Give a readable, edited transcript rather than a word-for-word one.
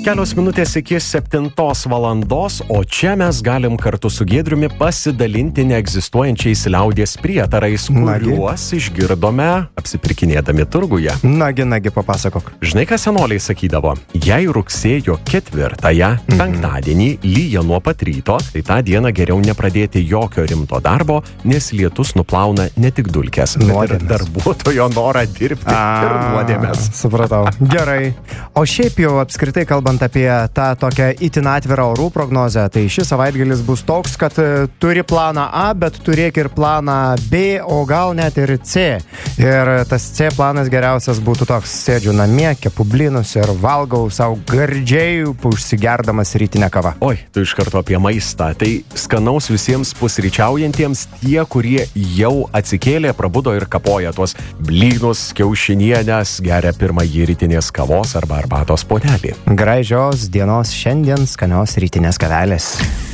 Kelios minutės iki 7 valandos, o čia mes galim kartu su Giedriumi pasidalinti neegzistuojančiais liaudies prietarais, kuriuos išgirdome apsipirkinėdami turguje. Nagi, papasakok. Žinai, ką senoliai sakydavo? Jei rugsėjo 4-ąją, penktadienį, lyja nuo pat ryto, tai tą dieną geriau nepradėti jokio rimto darbo, nes lietus nuplauna ne tik dulkes, bet ir darbuotojo norą dirbti ir nuodėmes. Supratau. Gerai. O šiaip jau apskritai kalbant apie tą tokią itin atvirą orų prognozę, tai šis savaitgalis bus toks, kad turi planą A, bet turėk ir planą B, o gal net ir C. Ir tas C planas geriausias būtų toks: sėdžiu namie, kepu blynus ir valgau savo gardžiai, užsigerdamas rytinę kavą. Oi, tu iš karto apie maistą. Tai skanaus visiems pusryčiaujantiems, tie, kurie jau atsikėlė, prabudo ir kapoja tuos blynus, kiaušinienės, geria pirmąjį rytinės kavos arba arbatos puodelį. Gražios dienos šiandien, skanios rytinės kavelės.